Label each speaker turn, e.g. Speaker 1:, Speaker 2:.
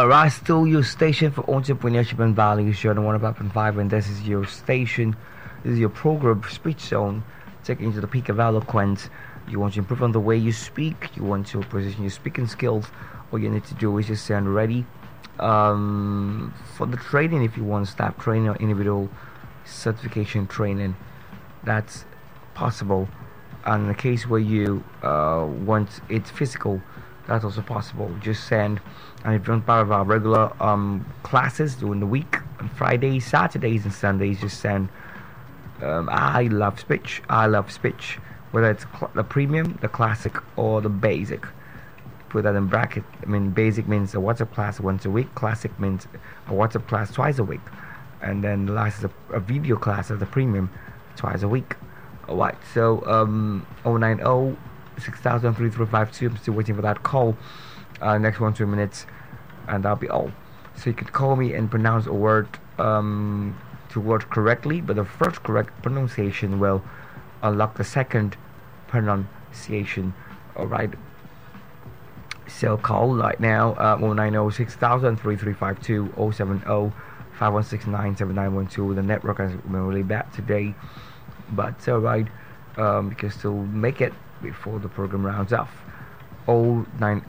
Speaker 1: Right, still your station for entrepreneurship and values. You're on 105.5, and this is your station. This is your program, Speech Zone, taking you to the peak of eloquence. You want to improve on the way you speak. You want to position your speaking skills. All you need to do is just stand ready for the training. If you want to start training or individual certification training, that's possible. And in the case where you want it physical, that's also possible. Just send, and if you want part of our regular classes during the week, on Fridays, Saturdays, and Sundays, just send I love speech, whether it's the premium, the classic, or the basic. Put that in bracket. I mean, basic means a WhatsApp class once a week, classic means a WhatsApp class twice a week, and then the last is a video class as the premium twice a week. Alright, so 090 6000 3352. I'm still waiting for that call. Next 1 2 minutes, and that'll be all. So you can call me and pronounce a word correctly, but the first correct pronunciation will unlock the second pronunciation. Alright. So call right now 090 6000 3352 070 5169 7912. The network has been really bad today, but it's alright. You can still make it before the program rounds off. 090